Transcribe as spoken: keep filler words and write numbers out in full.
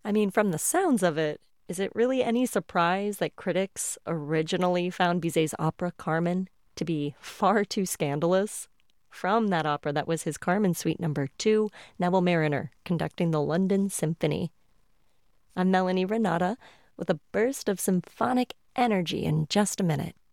I mean, from the sounds of it, is it really any surprise that critics originally found Bizet's opera Carmen to be far too scandalous? From that opera, that was his Carmen Suite number two, Neville Mariner conducting the London Symphony. I'm Melanie Renata with a burst of symphonic energy in just a minute.